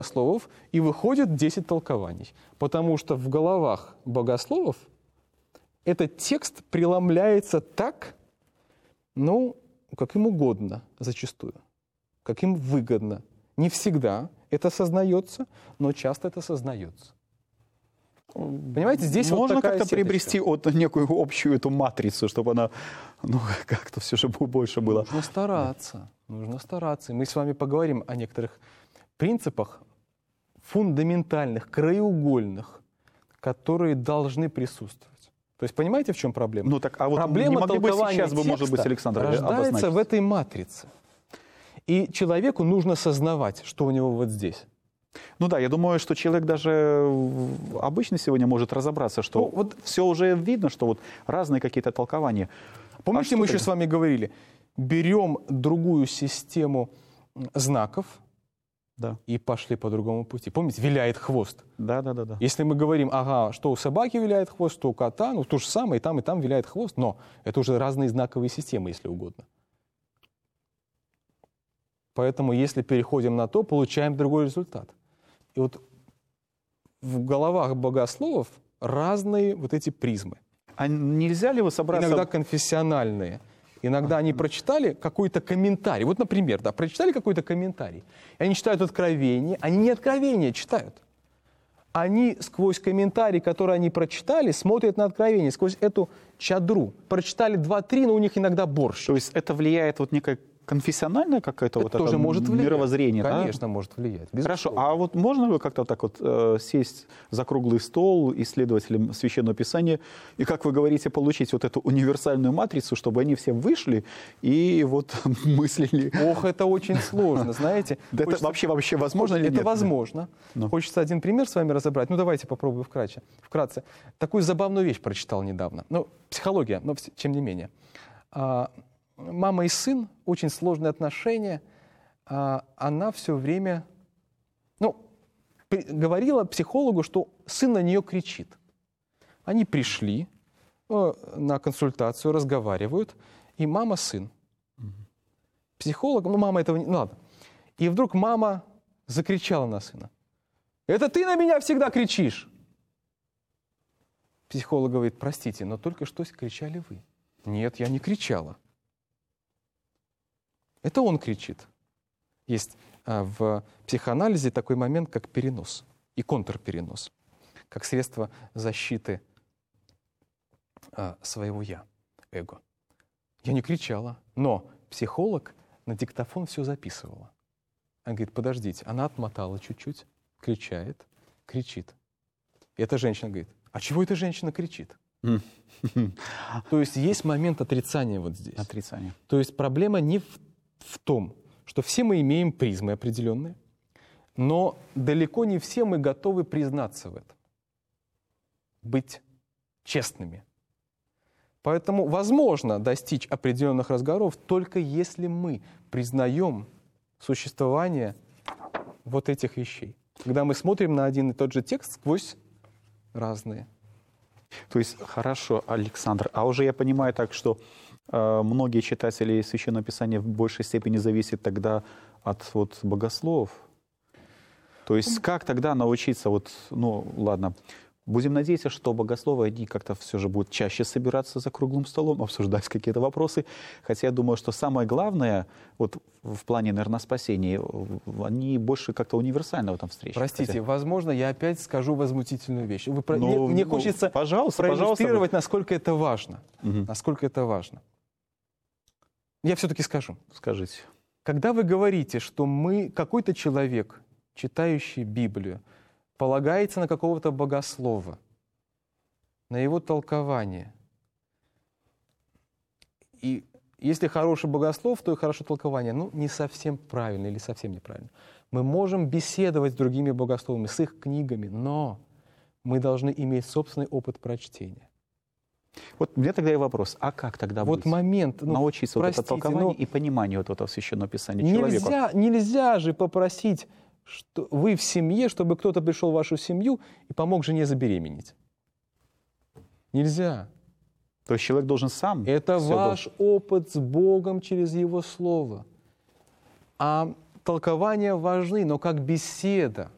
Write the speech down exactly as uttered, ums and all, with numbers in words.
богословов, и выходит десять толкований. Потому что в головах богословов этот текст преломляется так, ну, как им угодно зачастую, как им выгодно. Не всегда это осознается, но часто это осознается. Понимаете, здесь можно вот такая как-то приобрести вот некую общую эту матрицу, чтобы она, ну, как-то все же больше было. Нужно стараться, нужно стараться. И мы с вами поговорим о некоторых принципах фундаментальных, краеугольных, которые должны присутствовать. То есть понимаете, в чем проблема? Ну так, а вот проблема не могли бы толкования сейчас бы, может быть, текста Александр, рождается обозначить? в этой матрице. И человеку нужно сознавать, что у него вот здесь. Ну да, я думаю, что человек даже обычно сегодня может разобраться, что Ну, вот все уже видно, что вот разные какие-то толкования. помните, А мы что еще тогда? с вами говорили, берем другую систему знаков Да, и пошли по другому пути. Помните, виляет хвост. да, да, да, да. Если мы говорим, ага, что у собаки виляет хвост, что у кота, ну то же самое, и там, и там виляет хвост, но это уже разные знаковые системы, если угодно. Поэтому, если переходим на то, получаем другой результат. И вот в головах богословов разные вот эти призмы. А нельзя ли вы собраться... Иногда конфессиональные. Иногда они прочитали какой-то комментарий. Вот, например, да, прочитали какой-то комментарий. И они читают Откровение. Они не Откровение читают. Они сквозь комментарий, который они прочитали, смотрят на Откровение, сквозь эту чадру. Прочитали два-три, но у них иногда борщ. То есть это влияет вот некое конфессиональное какое-то Это вот тоже это может влиять. мировоззрение, да? Конечно, может влиять. Хорошо, Безусловно. а вот можно ли как-то так вот э, сесть за круглый стол исследователям Священного Писания и, как вы говорите, получить вот эту универсальную матрицу, чтобы они все вышли и вот мыслили? Ох, это очень сложно, знаете. Да это Хочется- вообще, вообще возможно или Это нет? возможно. Ну. Хочется один пример с вами разобрать. Ну, давайте попробую вкратце. вкратце. Такую забавную вещь прочитал недавно. Ну, психология, но вс- тем не менее. А, мама и сын, очень сложные отношения. А, она все время, ну, при- говорила психологу, что сын на нее кричит. Они пришли э, на консультацию, разговаривают, и мама, сын. Психолог, ну, мама этого не... Ну, ладно. И вдруг мама закричала на сына. «Это ты на меня всегда кричишь!» Психолог говорит, простите, но только что кричали вы. Нет, я не кричала. Это он кричит. Есть а, в психоанализе такой момент, как перенос и контрперенос, как средство защиты а, своего «я», эго. Я не кричала, но психолог на диктофон все записывала. Она говорит, подождите, она отмотала чуть-чуть, кричает, кричит. И эта женщина говорит, а чего эта женщина кричит? То есть есть момент отрицания вот здесь. Отрицание. То есть проблема не в, в том, что все мы имеем призмы определенные, но далеко не все мы готовы признаться в этом. Быть честными. Поэтому возможно достичь определенных разговоров только если мы признаем существование вот этих вещей. Когда мы смотрим на один и тот же текст сквозь разные. То есть, хорошо, Александр, а уже я понимаю так, что э, многие читатели Священного Писания в большей степени зависят тогда от вот, богословов. То есть, как тогда научиться, вот, ну, ладно, будем надеяться, что богословы, они как-то все же будут чаще собираться за круглым столом, обсуждать какие-то вопросы. Хотя я думаю, что самое главное, вот в плане, наверное, спасения, они больше как-то универсально в этом встрече. Простите, Хотя... возможно, я опять скажу возмутительную вещь. Вы про- Ну, мне, мне ну, хочется пожалуйста, проиллюстрировать, пожалуйста. насколько это важно. Мгм. Насколько это важно. Я все-таки скажу. Скажите. Когда вы говорите, что мы, какой-то человек, читающий Библию, полагается на какого-то богослова, на его толкование. И если хороший богослов, то и хорошее толкование. Ну, не совсем правильно или совсем неправильно. Мы можем беседовать с другими богословами, с их книгами, но мы должны иметь собственный опыт прочтения. Вот у меня тогда и вопрос, а как тогда Вот быть? момент, ну, Научиться вот это простите, толкованию но и пониманию вот этого Священного Писания человеку? нельзя, нельзя же попросить, что вы в семье, чтобы кто-то пришел в вашу семью и помог жене забеременеть. Нельзя. То есть человек должен сам... Это всё ваш опыт с Богом через Его Слово. А толкования важны, но как беседа.